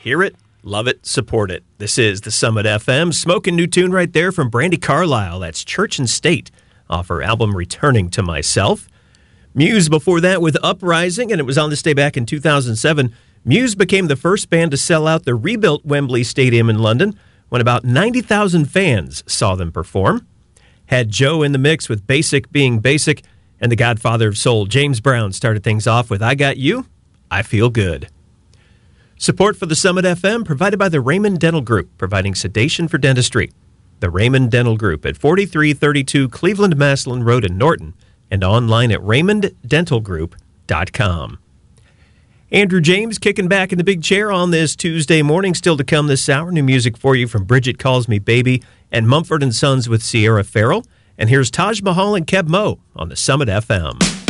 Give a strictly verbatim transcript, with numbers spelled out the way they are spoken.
Hear it, love it, support it. This is the Summit F M. Smoking new tune right there from Brandi Carlile. That's Church and State off her album Returning to Myself. Muse before that with Uprising, and it was on this day back in two thousand seven. Muse became the first band to sell out the rebuilt Wembley Stadium in London when about ninety thousand fans saw them perform. Had Joe in the mix with Basic Being Basic, and the godfather of soul, James Brown, started things off with I Got You, I Feel Good. Support for the Summit F M provided by the Raymond Dental Group, providing sedation for dentistry. The Raymond Dental Group at forty-three thirty-two Cleveland Maslin Road in Norton and online at raymond dental group dot com. Andrew James kicking back in the big chair on this Tuesday morning. Still to come this hour, new music for you from Bridget Calls Me Baby and Mumford and Sons with Sierra Farrell. And here's Taj Mahal and Keb Mo on the Summit F M.